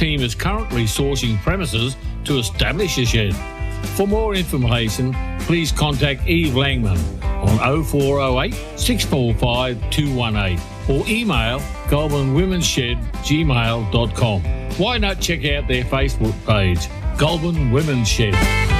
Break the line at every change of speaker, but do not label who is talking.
team is currently sourcing premises to establish a shed. For more information, please contact Eve Langman on 0408 645 218 or email goulburnwomenshed@gmail.com. Why not check out their Facebook page, Goulburn Women's Shed?